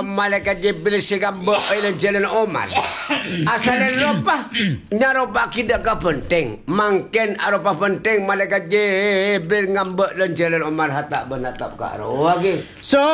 malaikat Jibril si gambar ilan jalan Omar. Asal rupa, nyarupa kita ke penting. Mungkin arupa penting malaikat Jibril ngambak ilan jalan Omar hatak benatap ke arwah. So